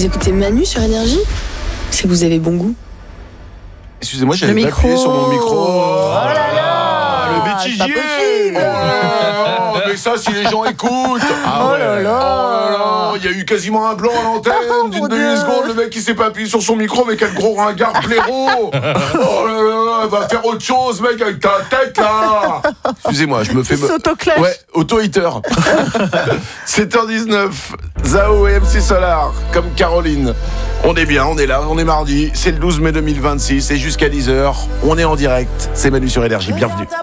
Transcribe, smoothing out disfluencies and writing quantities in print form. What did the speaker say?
Vous écoutez Manu sur Énergie ? C'est que vous avez bon goût. Excusez-moi, j'avais pas appuyé sur mon micro. Oh là là, le bêtisier. c'est pas possible. Oh, mais ça, si les gens écoutent. Oh là là. Il y a eu quasiment un blanc à l'antenne d'une mon demi-seconde. Dieu. Le mec qui s'est pas appuyé sur son micro, mais quel gros ringard blaireau. Oh là là, va faire autre chose, mec, avec ta tête là. Excusez-moi, je me fais. S'autoclash. Ouais, auto-hater. 7h19, Zao et MC Solar, comme Caroline. On est bien, on est là, on est mardi, c'est le 12 mai 2026 et jusqu'à 10h, on est en direct. C'est Manu sur Énergie, bienvenue.